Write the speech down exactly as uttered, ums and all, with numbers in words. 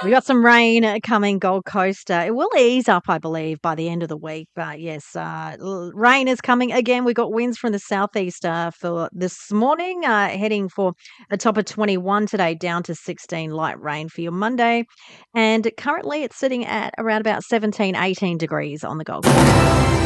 We got some rain uh, coming Gold Coast. Uh, it will ease up, I believe, by the end of the week. But yes, uh, l- rain is coming again. We got winds from the southeast uh, for this morning, uh, heading for a top of twenty-one today, down to sixteen. Light rain for your Monday, and currently it's sitting at around about seventeen, eighteen degrees on the Gold Coast.